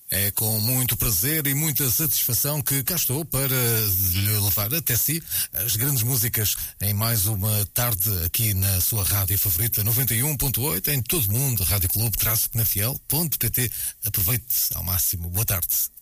É com muito prazer e muita satisfação que cá estou para lhe levar até si as grandes músicas em mais uma tarde aqui na sua rádio favorita 91.8 em todo o mundo, Rádio Clube, _penafiel.pt. Aproveite ao máximo. Boa tarde.